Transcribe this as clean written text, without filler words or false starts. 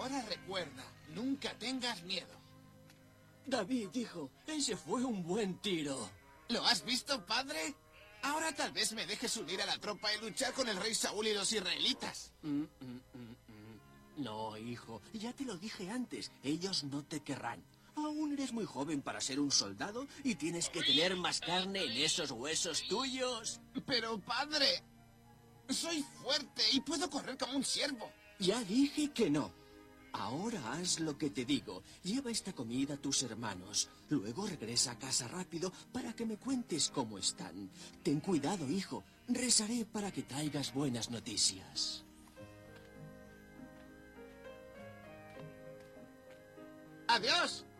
Ahora recuerda, nunca tengas miedo. David, hijo, ese fue un buen tiro. ¿Lo has visto, padre? Ahora tal vez me dejes unir a la tropa y luchar con el rey Saúl y los israelitas. No, hijo, ya te lo dije antes. Ellos no te querrán. Aún eres muy joven para ser un soldado y tienes que tener más carne en esos huesos tuyos. Pero, padre, soy fuerte y puedo correr como un ciervo. Ya dije que no. Ahora haz lo que te digo. Lleva esta comida a tus hermanos. Luego regresa a casa rápido para que me cuentes cómo están. Ten cuidado, hijo. Rezaré para que traigas buenas noticias. ¡Adiós!